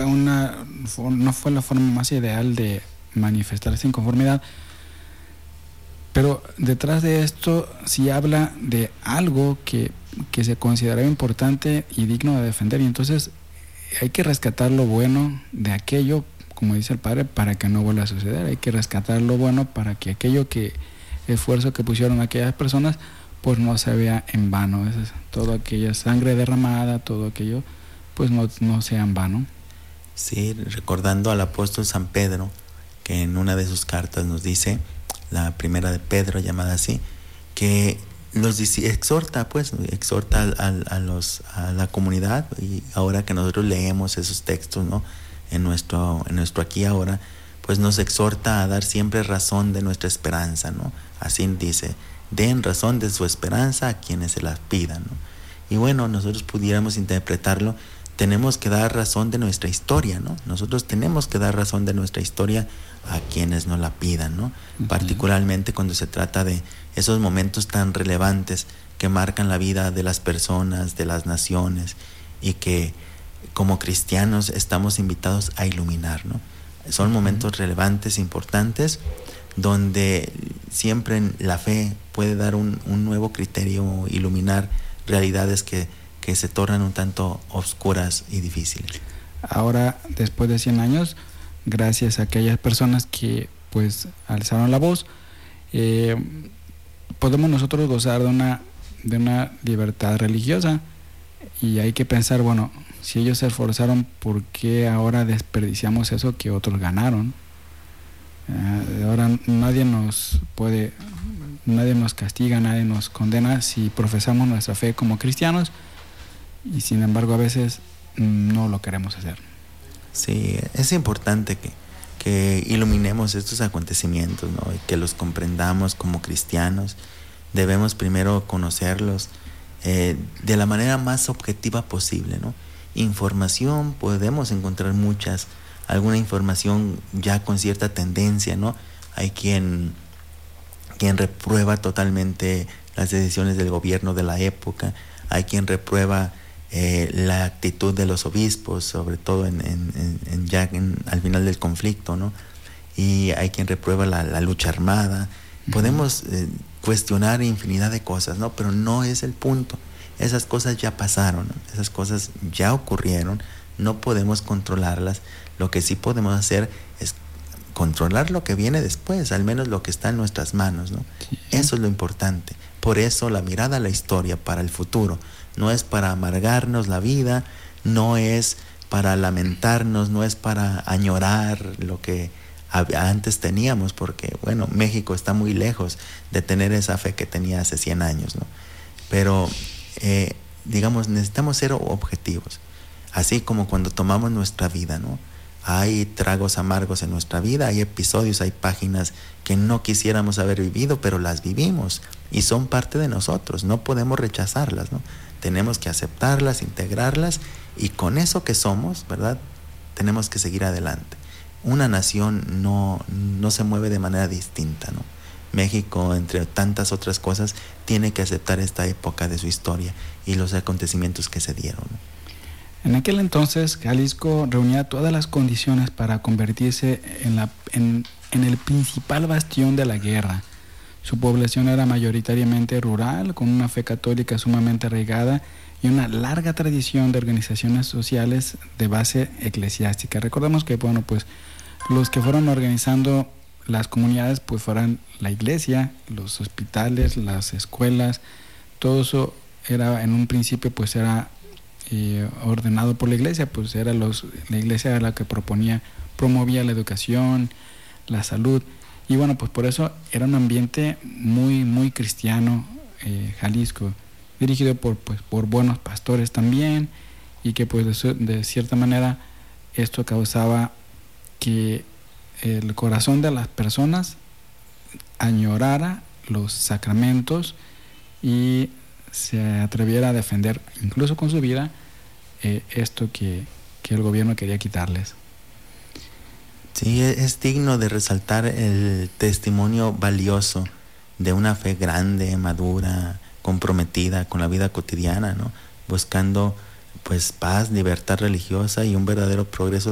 no fue la forma más ideal de manifestar esa inconformidad, pero detrás de esto sí habla de algo que se consideraba importante y digno de defender, y entonces hay que rescatar lo bueno de aquello, como dice el padre, para que no vuelva a suceder. Hay que rescatar lo bueno para que esfuerzo que pusieron aquellas personas pues no se vea en vano. Toda aquella sangre derramada, todo aquello pues no sea en vano. Sí, recordando al apóstol San Pedro, que en una de sus cartas nos dice, la primera de Pedro llamada así, que exhorta a la comunidad, y ahora que nosotros leemos esos textos, ¿no?, en nuestro aquí y ahora, pues nos exhorta a dar siempre razón de nuestra esperanza, ¿no? Así dice, den razón de su esperanza a quienes se las pidan, ¿no? Y bueno, nosotros pudiéramos interpretarlo, tenemos que dar razón de nuestra historia, ¿no? Nosotros tenemos que dar razón de nuestra historia a quienes nos la pidan, ¿no? Uh-huh. Particularmente cuando se trata de esos momentos tan relevantes que marcan la vida de las personas, de las naciones, y que como cristianos estamos invitados a iluminar, ¿no? Son momentos relevantes, importantes, donde siempre la fe puede dar un nuevo criterio, iluminar realidades que se tornan un tanto oscuras y difíciles. Ahora, después de 100 años, gracias a aquellas personas que pues alzaron la voz, podemos nosotros gozar de una libertad religiosa, y hay que pensar, bueno, si ellos se esforzaron, ¿por qué ahora desperdiciamos eso que otros ganaron? Ahora nadie nos castiga, nadie nos condena si profesamos nuestra fe como cristianos, y sin embargo a veces no lo queremos hacer. Sí, es importante que iluminemos estos acontecimientos, ¿no?, y que los comprendamos como cristianos. Debemos primero conocerlos de la manera más objetiva posible, ¿no? Información, podemos encontrar alguna información ya con cierta tendencia, ¿no? Hay quien reprueba totalmente las decisiones del gobierno de la época, hay quien reprueba la actitud de los obispos, sobre todo al final del conflicto, ¿no? Y hay quien reprueba la lucha armada. Podemos cuestionar infinidad de cosas, ¿no? Pero no es el punto. Esas cosas ya pasaron, ¿no? Esas cosas ya ocurrieron, no podemos controlarlas. Lo que sí podemos hacer es controlar lo que viene después, al menos lo que está en nuestras manos, ¿no? Sí. Eso es lo importante. Por eso la mirada a la historia para el futuro no es para amargarnos la vida, no es para lamentarnos, no es para añorar lo que antes teníamos, porque bueno, México está muy lejos de tener esa fe que tenía hace 100 años, ¿no? Pero digamos, necesitamos ser objetivos, así como cuando tomamos nuestra vida, ¿no? Hay tragos amargos en nuestra vida, hay episodios, hay páginas que no quisiéramos haber vivido, pero las vivimos y son parte de nosotros, no podemos rechazarlas, ¿no? Tenemos que aceptarlas, integrarlas, y con eso que somos, ¿verdad?, tenemos que seguir adelante. Una nación no se mueve de manera distinta, ¿no? México, entre tantas otras cosas, tiene que aceptar esta época de su historia y los acontecimientos que se dieron, ¿no? En aquel entonces, Jalisco reunía todas las condiciones para convertirse en el principal bastión de la guerra. Su población era mayoritariamente rural, con una fe católica sumamente arraigada y una larga tradición de organizaciones sociales de base eclesiástica. Recordemos que, bueno, pues los que fueron organizando las comunidades pues fueran la iglesia, los hospitales, las escuelas. Todo eso era, en un principio, pues era ordenado por la iglesia, pues la iglesia era la que promovía la educación, la salud, y bueno, pues por eso era un ambiente muy, muy cristiano, Jalisco, dirigido por buenos pastores también, y que pues de cierta manera esto causaba que el corazón de las personas añorara los sacramentos y se atreviera a defender, incluso con su vida, esto que el gobierno quería quitarles. Sí, es digno de resaltar el testimonio valioso de una fe grande, madura, comprometida con la vida cotidiana, ¿no? Buscando pues paz, libertad religiosa y un verdadero progreso